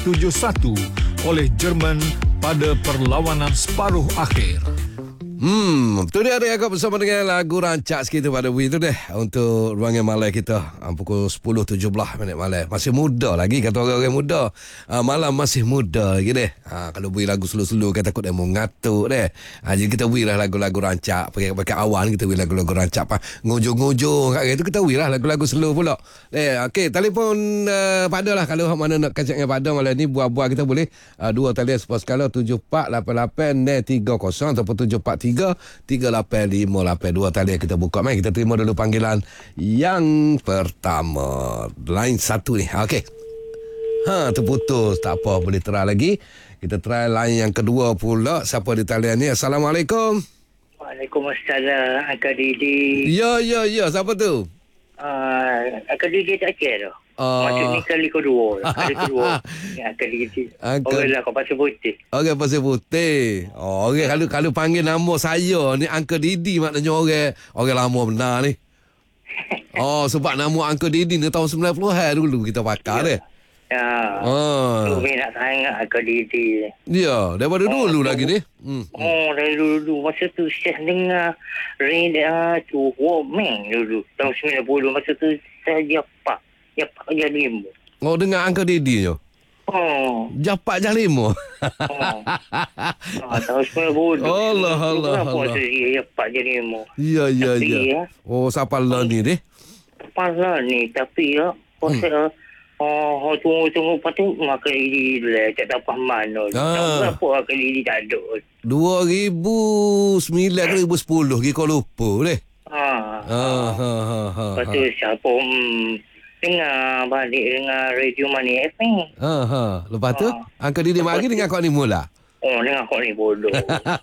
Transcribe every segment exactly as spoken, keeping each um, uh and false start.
tujuh satu oleh Jerman pada perlawanan separuh akhir. Hmm, tu dia dia aku bersama dengan lagu rancak sikit pada week tu deh untuk ruangan malam kita pukul sepuluh tujuh belas minit malam. Masih muda lagi kata orang-orang muda. Ha, malam masih muda lagi deh. Ha, kalau bui lagu slow-slow kita takut dia mau ngatuk deh. Ha, jadi kita bui lah lagu-lagu rancak pakai pakai awan kita bui lagu-lagu rancak pa ngujung-ngujung kat itu kita bui lah lagu-lagu slow pula. Eh okey telefon uh, pada lah kalau mana nak kacak dengan pada malam ni buah-buah kita boleh uh, dua talian sepuluh skala tujuh empat lapan lapan tiga kosong ataupun tujuh empat tiga tiga lapan lima lapan dua talian kita buka. Mari kita terima dulu panggilan yang pertama. Line satu ni. Okey. Ha, terputus. Tak apa, boleh try lagi. Kita try line yang kedua pula. Siapa di talian ni? Assalamualaikum. Waalaikumsalam, Akak Didi. Ya, ya, ya. Siapa tu? Uh, Akak Didi tak kira dah. Uh, Maksud ni kali kedua. Kali kedua. Ya, Akak Didi. Akak- Orang lah kau pasal putih. Orang pasal putih. Oh, orang kalau kalau panggil nama saya ni Uncle Didi maknanya orang orang lama benar ni. Oh, sebab nama Uncle Didi ni tahun sembilan puluhan dulu kita pakai dia. Ya. Ah. Tu minat sangat Akak Didi. Ya, daripada Oh, dulu tu. lagi ni. Hmm. Oh, dari dulu. Masa tu saya dengar radio tu Walkman dulu. Tahun sembilan puluh. Masa tu saya japak. Japak jadi lima. Oh, dengar Uncle Didi je. Oh. Japak jah lima. Oh. Ah, tahun sembilan puluh. Allah, Allah, Kenapa Allah. saya japak jadi lima? Ya, ya, Tapi, ya. ya. Oh, siapa lah ni deh? Kepala ni. Tapi ya, pasal oh, tunggu-tunggu lepas tu makan diri lah. Tak tahu mana. Ah. Tak berapa makan diri tak ada. dua ribu sembilan ke dua ribu sepuluh kita lupa deh. Ha. Ha ha ha ha. Lepas tu siapa hmm, dengar balik dengar radio Money F M. Ha ha. Lepas tu Ah. Uncle Didi mari dengan kau ni mula. Oh, dengar kau ni bodoh.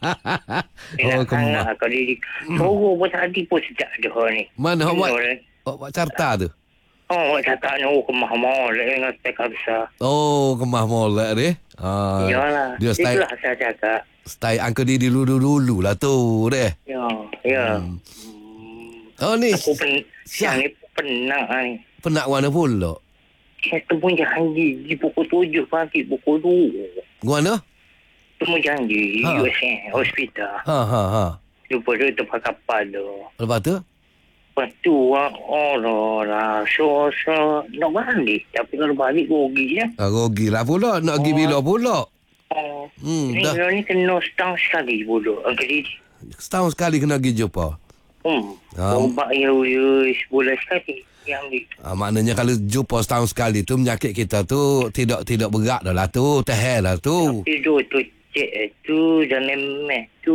Oh, Enak sangat kemah. kau diri. Suruh pun tadi pun sejak dah ni. Mana awak buat? Dengar, eh. Awak buat carta tu? Oh, awak cakap ni, oh, kemah molek dengan stekar besar. Oh, kemah molek dia. Ha. Yalah. Dia style Itulah saya cakap. style Uncle Didi dulu-dulu lah tu deh. Ya, ya. Hmm. Hmm. Oh ni Aku pen, Syah. siang ni penat ni. Penak warna pula. Saya temu janji di pukul tujuh pagi, pukul dua. Mana? Temu janji Ha. ha. U S A hospital. Ha ha ha. Lupa dia tempat kapal tu. Lepas tu? Lepas tu, orang lah. So, so, nak balik. Tapi kalau balik, rugi ya. Ah, rugi lah pula. Nak pergi Oh. bila pula? Oh. Hmm, Ni, dah. ni kena setahun sekali bodoh. Angkat diri. Setahun sekali kena pergi jumpa. Hmm. Ah. Obat ya, ya, sebulan sekali. Yang ni. Ah, maknanya kalau jumpa setahun sekali tu penyakit kita tu tidak tidak berat dah lah tu. Tehel lah tu. Tidur tu, cek tu, dan lemes tu.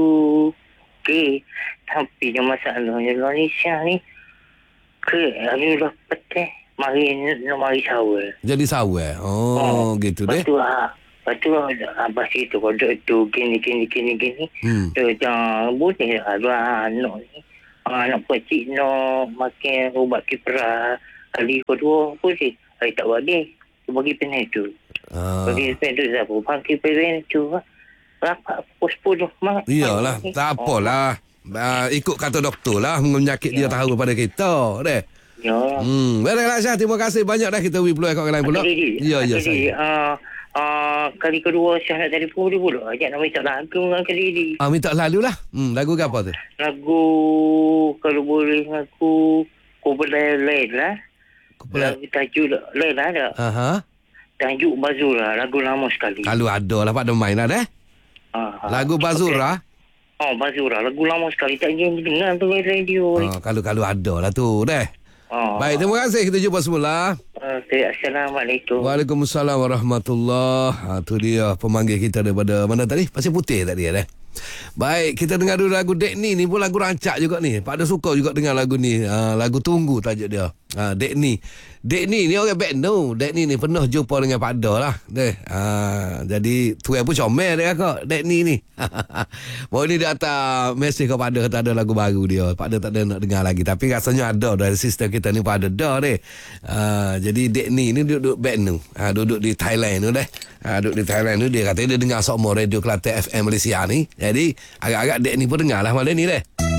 Okey. Tapi yang masalahnya, Indonesia ni, ke, ni dah petih. Mari, nak mari sawal. Jadi sawah. Oh, Oh. gitu Lepas deh. tu, ah, lepas tu, abah situ, kodok tu, gini, gini, gini, gini. Hmm. Dia jangan boleh lah, dua anak ni. Ah, anak kecil nak makan ubat kipra. Kali kedua, boleh. Hari tak bagi. Dia bagi penetu. Ah. Bagi penetu siapa? Bagi penetu. Berapa? Pukul sepuluh. Mak. Iyalah, tak apalah. Ah, ikut kata doktor lah. Penyakit dia Ya. tahu pada kita. Deh. Ya. Hmm. Baiklah Syah, terima kasih banyak dah kita wih peluang kat orang lain pula. Ya, ya saya. Uh, uh, kali kedua saya nak telefon dia pula. Ajak nak minta lagu dengan kali ni. Ah, minta lalu lah. Hmm, lagu ke apa tu? Lagu, kalau boleh lagu, kau boleh lain lah. Kepala. Lagu tajuk lain lah ada. Aha. Tajuk Bazura, lagu lama sekali. Kalau ada lah Pak Domain lah deh. Ah, Lagu Bazura. Okay. Oh, Bazura, lagu lama sekali. Tak ingin dengar tu di radio ni. Ah, kalau kalau ada lah tu deh. Oh. Baik, terima kasih. Kita jumpa semula. Okay, Assalamualaikum. Waalaikumsalam warahmatullahi. Ha, tu dia pemanggil kita daripada mana tadi? Pasir Putih tadi ya, deh. Baik, kita dengar dulu lagu Dek Ni. Ni pun lagu rancak juga ni. Pak Ada suka juga dengar lagu ni. Ha, lagu Tunggu tajuk dia. Ha, Dek Ni. Dek Ni ni orang back no. Dek Ni ni pernah jumpa dengan Pak Ada lah. Deh. Ha, jadi tuan pun comel dia kak. Dek Ni ni. Baru ni dia hantar mesej ke Pak Ada kata ada lagu baru dia. Pak Ada tak ada nak dengar lagi. Tapi rasanya ada dari sistem kita ni Pak Ada dah deh. Ha, jadi Dek Ni ni duduk back no. Ha, duduk di Thailand tu deh. Ha, duduk di Thailand tu dia kata dia dengar semua radio Kelantan F M Malaysia ni. Jadi agak-agak Dek Ni pun dengar lah malam ni deh.